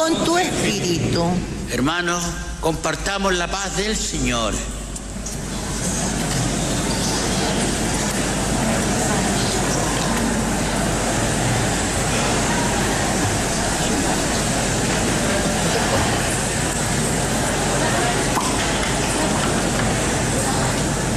con tu espíritu. Hermanos, compartamos la paz del Señor.